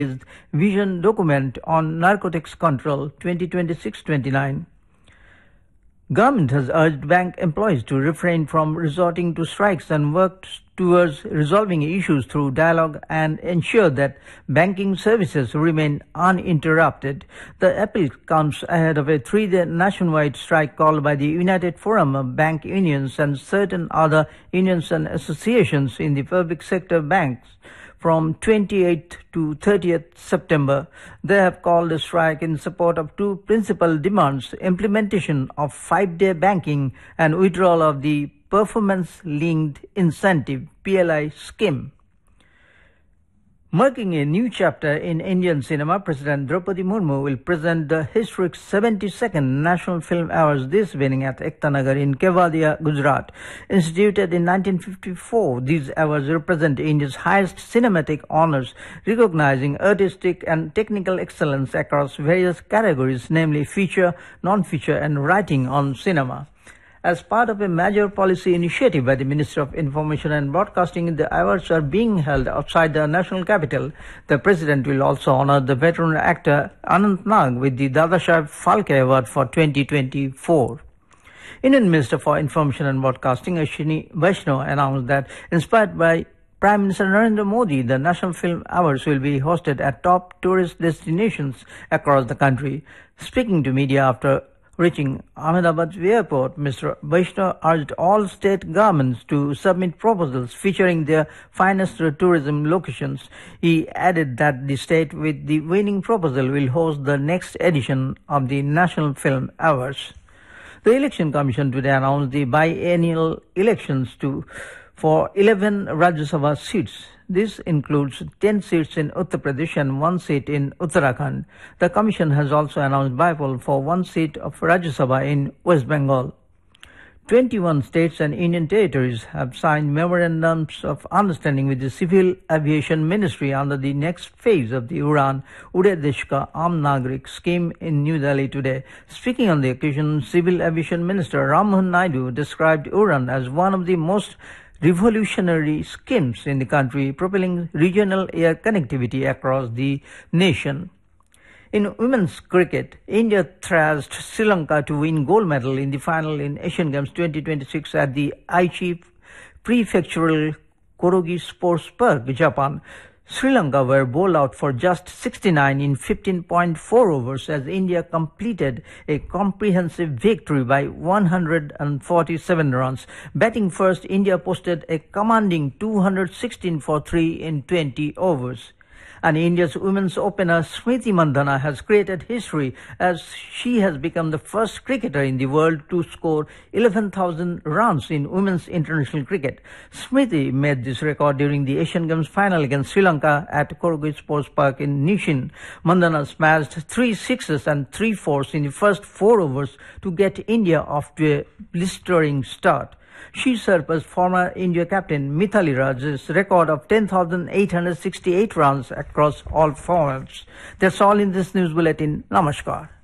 Vision Document on Narcotics Control 2026-29. Government has urged bank employees to refrain from resorting to strikes and work towards resolving issues through dialogue and ensure that banking services remain uninterrupted. The appeal comes ahead of a 3-day nationwide strike called by the United Forum of Bank Unions and certain other unions and associations in the public sector banks from 28th to 30th September. They have called a strike in support of two principal demands: implementation of 5-day banking and withdrawal of the Performance-Linked Incentive (PLI) scheme. Marking a new chapter in Indian cinema, President Draupadi Murmu will present the historic 72nd National Film Awards this evening at Ekta Nagar in Kevadia, Gujarat. Instituted in 1954, these awards represent India's highest cinematic honors, recognizing artistic and technical excellence across various categories, namely feature, non-feature, and writing on cinema. As part of a major policy initiative by the Ministry of Information and Broadcasting, the awards are being held outside the national capital. The President will also honor the veteran actor Anant Nag with the Dadasaheb Phalke Award for 2024. Indian Minister for Information and Broadcasting Ashwini Vaishnaw announced that, inspired by Prime Minister Narendra Modi, the National Film Awards will be hosted at top tourist destinations across the country. Speaking to media after reaching Ahmedabad airport, Mr. Vaishnaw urged all state governments to submit proposals featuring their finest tourism locations. He added that the state with the winning proposal will host the next edition of the National Film Awards. The Election Commission today announced the biennial elections for 11 Rajya Sabha seats. This includes 10 seats in Uttar Pradesh and 1 seat in Uttarakhand. The Commission has also announced by-poll for 1 seat of Rajya Sabha in West Bengal. 21 states and Union territories have signed memorandums of understanding with the Civil Aviation Ministry under the next phase of the Udan Uday Desh Ka Aam Nagrik scheme in New Delhi today. Speaking on the occasion, Civil Aviation Minister Ram Mohan Naidu described Udan as one of the most revolutionary schemes in the country, propelling regional air connectivity across the nation. In women's cricket, India thrashed Sri Lanka to win gold medal in the final in Asian Games 2026 at the Aichi Prefectural Korogi Sports Park, Japan. Sri Lanka were bowled out for just 69 in 15.4 overs as India completed a comprehensive victory by 147 runs. Batting first, India posted a commanding 216 for 3 in 20 overs. And India's women's opener Smriti Mandhana has created history as she has become the first cricketer in the world to score 11,000 runs in women's international cricket. Smriti made this record during the Asian Games final against Sri Lanka at Korogi Sports Park in Nishin. Mandhana smashed 3 sixes and 3 fours in the first 4 overs to get India off to a blistering start. She surpassed former India captain Mithali Raj's record of 10,868 runs across all formats. That's all in this news bulletin. Namaskar.